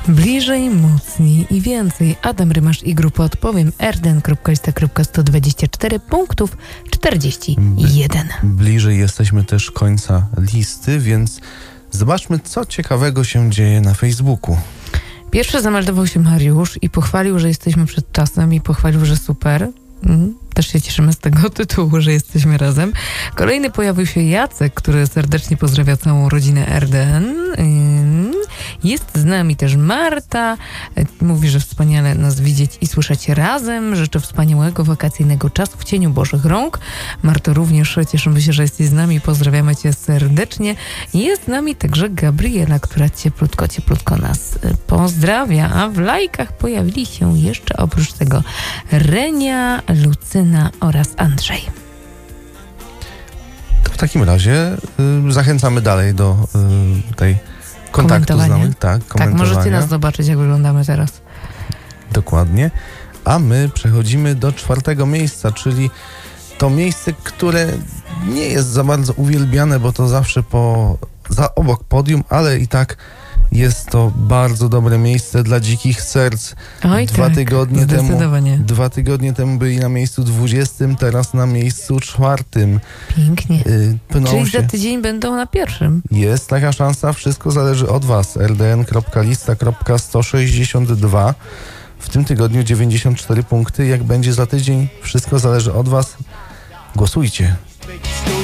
Bliżej, mocniej i więcej. Adam Rymasz i grupa Odpowiem. rdn.lista.124 punktów 41. Bliżej jesteśmy też końca listy, więc zobaczmy, co ciekawego się dzieje na Facebooku. Pierwszy zameldował się Mariusz i pochwalił, że jesteśmy przed czasem i pochwalił, że super. Też się cieszymy z tego tytułu, że jesteśmy razem. Kolejny pojawił się Jacek, który serdecznie pozdrawia całą rodzinę RDN. Jest z nami też Marta. Mówi, że wspaniale nas widzieć i słyszeć razem. Życzę wspaniałego wakacyjnego czasu w cieniu Bożych rąk. Marto, również cieszymy się, że jesteś z nami. Pozdrawiamy cię serdecznie. Jest z nami także Gabriela, która cieplutko nas pozdrawia. A w lajkach pojawili się jeszcze oprócz tego Renia, Lucyna oraz Andrzej. To w takim razie zachęcamy dalej do tej kontaktu z nami. Tak, możecie nas zobaczyć, jak wyglądamy teraz. Dokładnie. A my przechodzimy do 4. miejsca, czyli to miejsce, które nie jest za bardzo uwielbiane, bo to zawsze obok podium, ale i tak jest to bardzo dobre miejsce dla dzikich serc. Oj, Dwa tygodnie temu byli na miejscu 20, teraz na miejscu 4. Pięknie. Czyli za tydzień będą na 1. Jest taka szansa, wszystko zależy od was. rdn.lista.162. W tym tygodniu 94 punkty. Jak będzie za tydzień, wszystko zależy od was. Głosujcie.